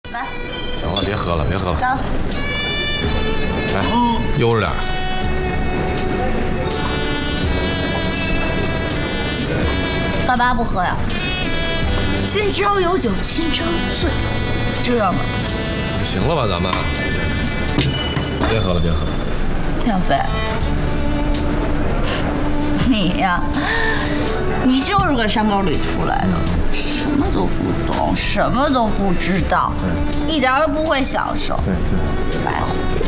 来。 行了，别喝了，别喝了。 张。 来，悠着点。 干嘛不喝呀？今朝有酒今朝醉，知道吗？ 行了吧，咱们。别喝了，别喝了。 小飞，你呀，你就是个山沟里出来的，什么都不懂，什么都不知道，一点儿都不会享受。 对， 白活。